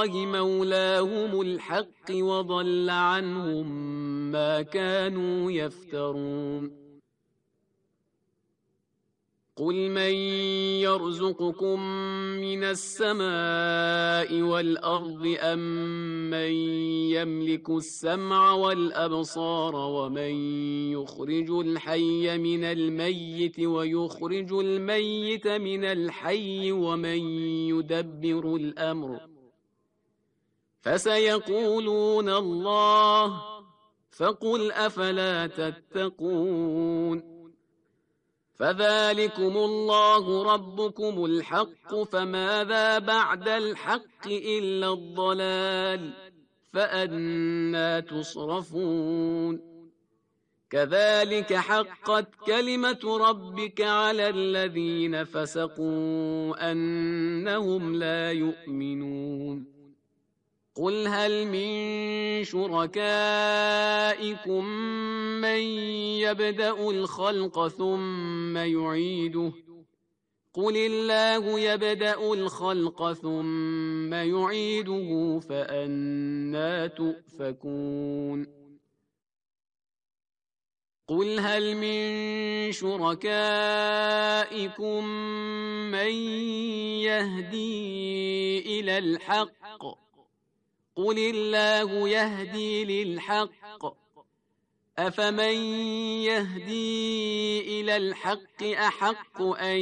الله مولاهم الحق وضل عنهم ما كانوا يفترون. قل من يرزقكم من السماء والأرض أم من يملك السمع والأبصار ومن يخرج الحي من الميت ويخرج الميت من الحي ومن يدبر الأمر فسيقولون الله فقل أفلا تتقون. فذلكم الله ربكم الحق فماذا بعد الحق إلا الضلال فأنى تصرفون. كذلك حقت كلمة ربك على الذين فسقوا أنهم لا يؤمنون. قل هل من شركائكم من يبدأ الخلق ثم يعيده قل الله يبدأ الخلق ثم يعيده فأنى تؤفكون. قل هل من شركائكم من يهدي إلى الحق قل الله يهدي للحق أفمن يهدي إلى الحق أحق أن